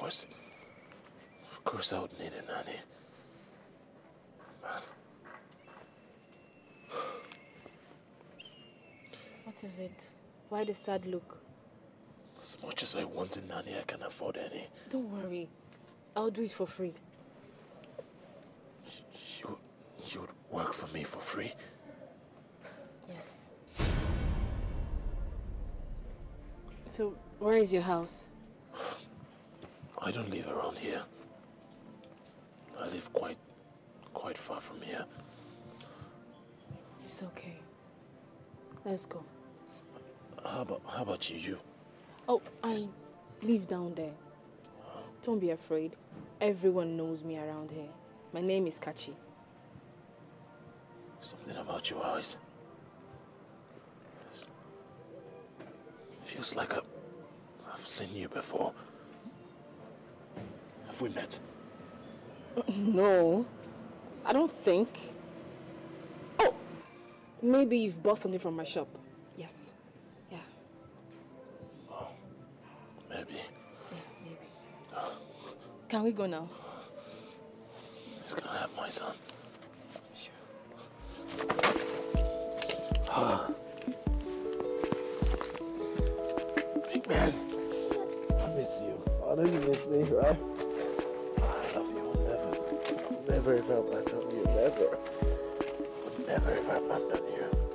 Of course I would need a nanny. Man. What is it? Why the sad look? As much as I want a nanny, I can't afford any. Don't worry. I'll do it for free. You would work for me for free? Yes. So, where is your house? I don't live around here. I live quite far from here. It's okay. Let's go. How about you? Oh, I live down there. Don't be afraid. Everyone knows me around here. My name is Kachi. Something about your eyes. Feels like I've seen you before. Have we met? No, I don't think. Oh, maybe you've bought something from my shop. Yes. Yeah. Oh, maybe. Yeah, maybe. Can we go now? He's gonna have my son. Sure. Big man, I miss you. I know you miss me, right? I love you. I'll never ever abandon you. Never ever abandon you.